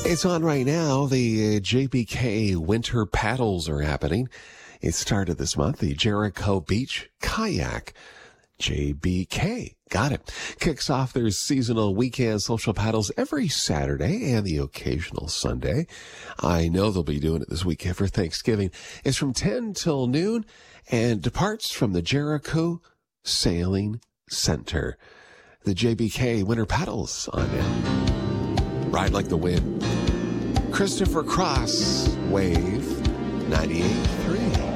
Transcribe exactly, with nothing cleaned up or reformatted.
It's on right now. The uh, J B K Winter Paddles are happening. It started this month. The Jericho Beach Kayak J B K. Got it. Kicks off their seasonal weekend social paddles every Saturday and the occasional Sunday. I know they'll be doing it this weekend for Thanksgiving. It's from ten till noon and departs from the Jericho Sailing Center. The J B K Winter Paddles on it. Ride like the wind. Christopher Cross, Wave ninety-eight point three.